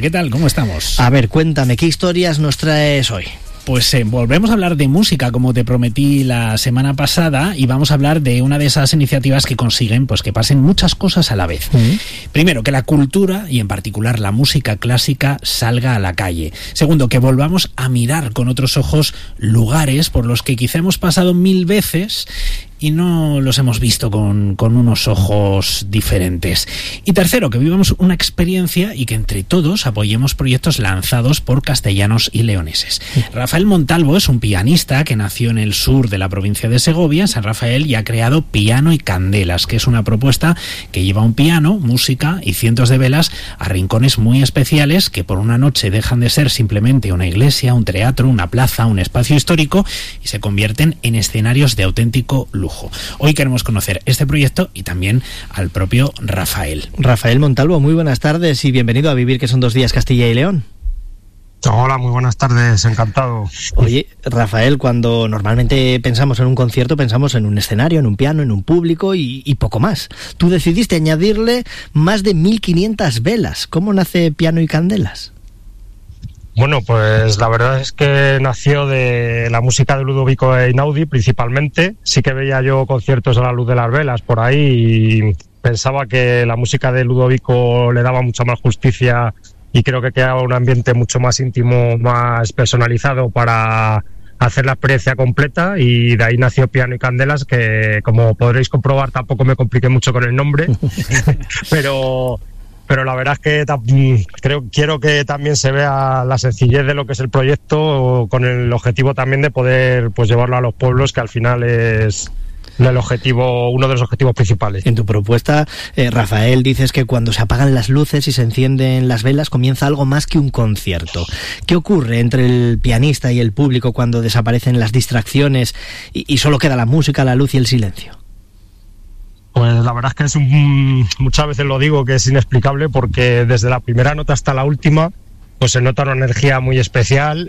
¿qué tal? ¿Cómo estamos? A ver, cuéntame, ¿qué historias nos traes hoy? Pues volvemos a hablar de música, como te prometí la semana pasada, y vamos a hablar de una de esas iniciativas que consiguen pues que pasen muchas cosas a la vez. Primero, que la cultura, y en particular la música clásica, salga a la calle. Segundo, que volvamos a mirar con otros ojos lugares por los que quizá hemos pasado 1000 veces y no los hemos visto con unos ojos diferentes. Y tercero, que vivamos una experiencia y que entre todos apoyemos proyectos lanzados por castellanos y leoneses. Rafael Montalvo es un pianista que nació en el sur de la provincia de Segovia, en San Rafael, y ha creado Piano y Candelas, que es una propuesta que lleva un piano, música y cientos de velas a rincones muy especiales que por una noche dejan de ser simplemente una iglesia, un teatro, una plaza, un espacio histórico y se convierten en escenarios de auténtico lujo. Hoy queremos conocer este proyecto y también al propio Rafael. Rafael Montalvo, muy buenas tardes y bienvenido a Vivir, que son 2 días Castilla y León. Hola, muy buenas tardes, encantado. Oye, Rafael, cuando normalmente pensamos en un concierto, pensamos en un escenario, en un piano, en un público y poco más. Tú decidiste añadirle más de 1500 velas. ¿Cómo nace Piano y Candelas? Bueno, pues la verdad es que nació de la música de Ludovico Einaudi principalmente. Sí que veía yo conciertos a la luz de las velas por ahí y pensaba que la música de Ludovico le daba mucha más justicia y creo que quedaba un ambiente mucho más íntimo, más personalizado para hacer la experiencia completa, y de ahí nació Piano y Candelas, que como podréis comprobar tampoco me compliqué mucho con el nombre, pero la verdad es que quiero que también se vea la sencillez de lo que es el proyecto, con el objetivo también de poder pues llevarlo a los pueblos, que al final es el objetivo, uno de los objetivos principales. En tu propuesta, Rafael, dices que cuando se apagan las luces y se encienden las velas comienza algo más que un concierto. ¿Qué ocurre entre el pianista y el público cuando desaparecen las distracciones y solo queda la música, la luz y el silencio? Pues la verdad es que muchas veces lo digo que es inexplicable, porque desde la primera nota hasta la última pues se nota una energía muy especial,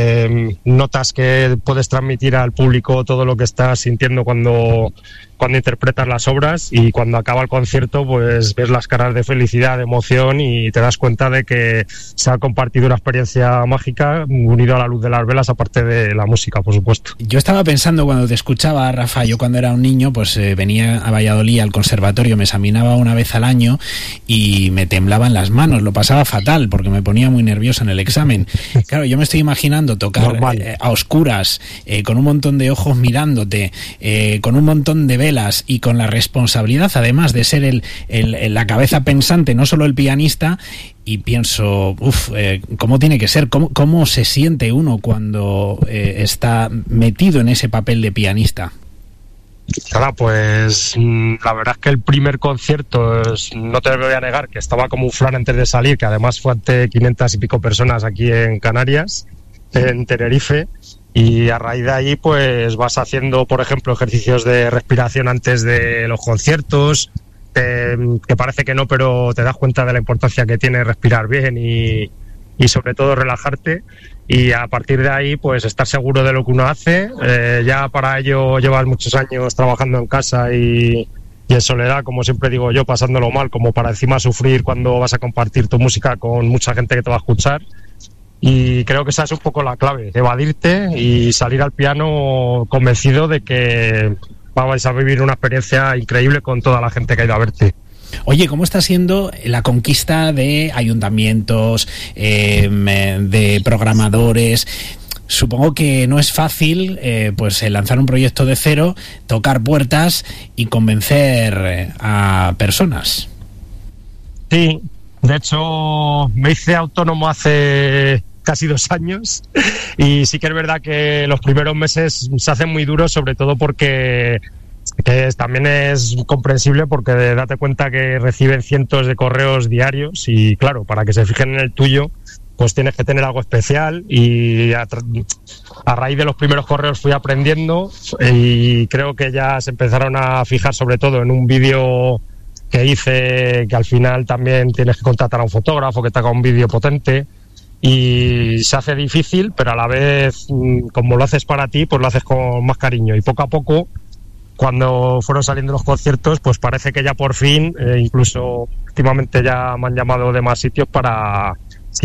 notas que puedes transmitir al público todo lo que estás sintiendo cuando interpretas las obras, y cuando acaba el concierto pues ves las caras de felicidad, de emoción, y te das cuenta de que se ha compartido una experiencia mágica unido a la luz de las velas, aparte de la música, por supuesto. Yo estaba pensando cuando te escuchaba, Rafa, yo cuando era un niño pues venía a Valladolid al conservatorio, me examinaba una vez al año y me temblaban las manos, lo pasaba fatal porque me ponía muy nervioso en el examen. Claro, yo me estoy imaginando tocar a oscuras, con un montón de ojos mirándote, con un montón de velas y con la responsabilidad además de ser la cabeza pensante, no solo el pianista, y pienso, ¿cómo tiene que ser? ¿Cómo se siente uno cuando está metido en ese papel de pianista? Claro, pues la verdad es que el primer concierto, no te lo voy a negar, que estaba como un flan antes de salir, que además fue ante 500 y pico personas aquí en Canarias, en Tenerife, y a raíz de ahí pues vas haciendo, por ejemplo, ejercicios de respiración antes de los conciertos, que parece que no, pero te das cuenta de la importancia que tiene respirar bien y sobre todo relajarte, y a partir de ahí pues estar seguro de lo que uno hace. Ya para ello llevas muchos años trabajando en casa y en soledad, como siempre digo yo, pasándolo mal, como para encima sufrir cuando vas a compartir tu música con mucha gente que te va a escuchar. Y creo que esa es un poco la clave, evadirte y salir al piano convencido de que vais a vivir una experiencia increíble con toda la gente que ha ido a verte. Oye, ¿cómo está siendo la conquista de ayuntamientos, de programadores? Supongo que no es fácil lanzar un proyecto de cero, tocar puertas y convencer a personas. Sí, de hecho me hice autónomo hace casi 2 años, y sí que es verdad que los primeros meses se hacen muy duros, sobre todo porque también es comprensible, porque date cuenta que reciben cientos de correos diarios, y claro, para que se fijen en el tuyo pues tienes que tener algo especial, y a raíz de los primeros correos fui aprendiendo, y creo que ya se empezaron a fijar sobre todo en un vídeo que hice, que al final también tienes que contratar a un fotógrafo que te haga un vídeo potente, y se hace difícil, pero a la vez, como lo haces para ti, pues lo haces con más cariño, y poco a poco, cuando fueron saliendo los conciertos, pues parece que ya por fin, incluso últimamente ya me han llamado de más sitios para